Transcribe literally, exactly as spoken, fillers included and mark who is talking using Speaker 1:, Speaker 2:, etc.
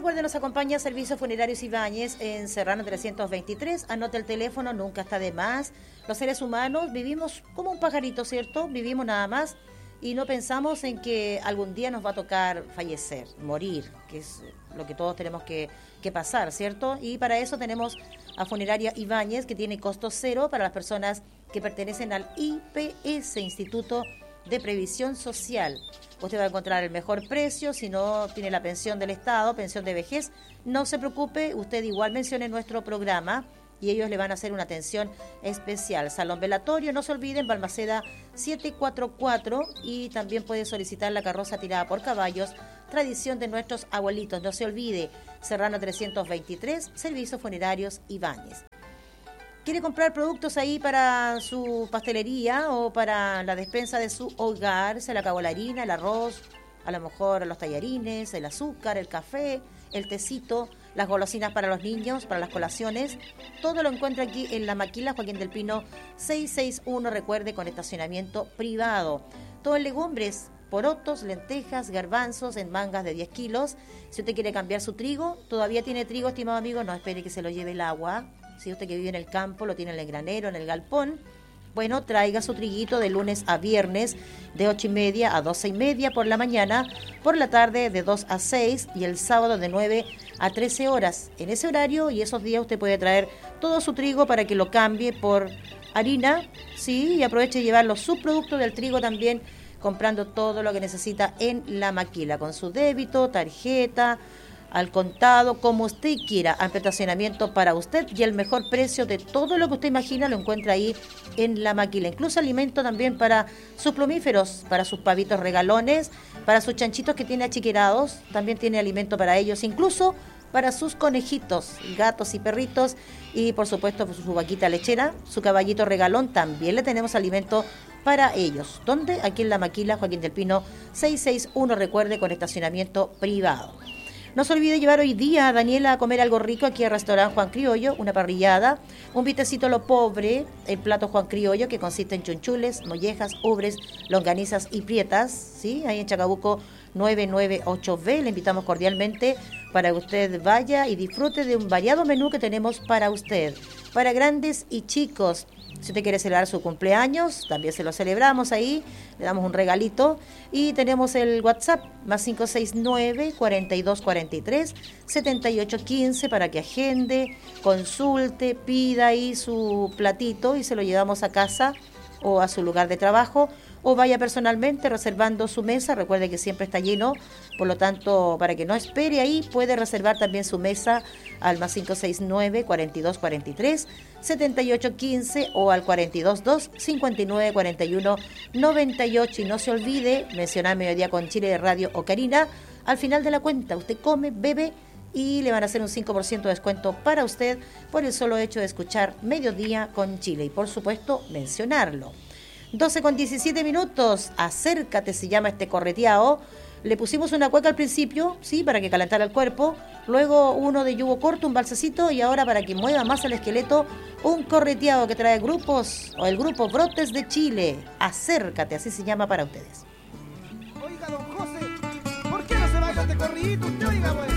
Speaker 1: recuerde, nos acompaña Servicios Funerarios Ibáñez en Serrano trescientos veintitrés. Anote el teléfono, nunca está de más. Los seres humanos vivimos como un pajarito, ¿cierto? Vivimos nada más y no pensamos en que algún día nos va a tocar fallecer, morir, que es lo que todos tenemos que, que pasar, ¿cierto? Y para eso tenemos a Funeraria Ibáñez, que tiene costo cero para las personas que pertenecen al I P S, Instituto de Previsión Social. Usted va a encontrar el mejor precio. Si no tiene la pensión del Estado, pensión de vejez, no se preocupe, usted igual mencione nuestro programa y ellos le van a hacer una atención especial. Salón velatorio, no se olviden, Balmaceda setecientos cuarenta y cuatro, y también puede solicitar la carroza tirada por caballos, tradición de nuestros abuelitos. No se olvide, Serrano trescientos veintitrés, Servicios Funerarios Ibáñez. ¿Quiere comprar productos ahí para su pastelería o para la despensa de su hogar? Se le acabó la harina, el arroz, a lo mejor los tallarines, el azúcar, el café, el tecito, las golosinas para los niños, para las colaciones. Todo lo encuentra aquí en La Maquila, Joaquín del Pino seiscientos sesenta y uno, recuerde, con estacionamiento privado. Todo en legumbres, porotos, lentejas, garbanzos en mangas de diez kilos. Si usted quiere cambiar su trigo, todavía tiene trigo, estimado amigo, no espere que se lo lleve el agua. Si usted que vive en el campo, lo tiene en el granero, en el galpón, bueno, traiga su triguito de lunes a viernes de ocho y media a doce y media por la mañana, por la tarde de dos a seis y el sábado de nueve a trece horas. En ese horario y esos días usted puede traer todo su trigo para que lo cambie por harina, sí, y aproveche de llevar los subproductos del trigo también, comprando todo lo que necesita en La Maquila, con su débito, tarjeta, al contado, como usted quiera, amplio estacionamiento para usted y el mejor precio de todo lo que usted imagina lo encuentra ahí en La Maquila. Incluso alimento también para sus plumíferos, para sus pavitos regalones, para sus chanchitos que tiene achiquerados, también tiene alimento para ellos, incluso para sus conejitos, gatos y perritos, y por supuesto su vaquita lechera, su caballito regalón, también le tenemos alimento para ellos. ¿Dónde? Aquí en La Maquila, Joaquín del Pino seiscientos sesenta y uno, recuerde, con estacionamiento privado. No se olvide llevar hoy día a Daniela a comer algo rico aquí al restaurante Juan Criollo, una parrillada, un vitecito lo pobre, el plato Juan Criollo, que consiste en chunchules, mollejas, ubres, longanizas y prietas, ¿sí? Ahí en Chacabuco novecientos noventa y ocho B. Le invitamos cordialmente para que usted vaya y disfrute de un variado menú que tenemos para usted, para grandes y chicos. Si usted quiere celebrar su cumpleaños, también se lo celebramos ahí, le damos un regalito. Y tenemos el WhatsApp, más cinco seis nueve, cuarenta y dos cuarenta y tres, setenta y ocho quince, para que agende, consulte, pida ahí su platito y se lo llevamos a casa o a su lugar de trabajo, o vaya personalmente reservando su mesa. Recuerde que siempre está lleno, por lo tanto, para que no espere ahí, puede reservar también su mesa al más cinco seis nueve, cuarenta y dos cuarenta y tres, setenta y ocho quince o al cuarenta y dos dos, cincuenta y nueve cuarenta y uno, noventa y ocho. Y no se olvide mencionar Mediodía con Chile de Radio Ocarina. Al final de la cuenta, usted come, bebe y le van a hacer un cinco por ciento de descuento para usted por el solo hecho de escuchar Mediodía con Chile. Y por supuesto, mencionarlo. doce con diecisiete minutos, acércate, se llama este correteado. Le pusimos una cueca al principio, sí, para que calentara el cuerpo, luego uno de yugo corto, un balsacito, y ahora para que mueva más el esqueleto, un correteado que trae grupos, o el grupo Brotes de Chile. Acércate, así se llama para ustedes.
Speaker 2: Oiga, don José, ¿por qué no se baila este corridito? Usted oiga, pues.